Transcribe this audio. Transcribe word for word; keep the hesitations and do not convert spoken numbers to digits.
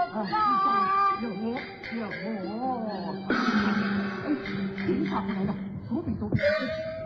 有有，哎，警察回来了，左边左边。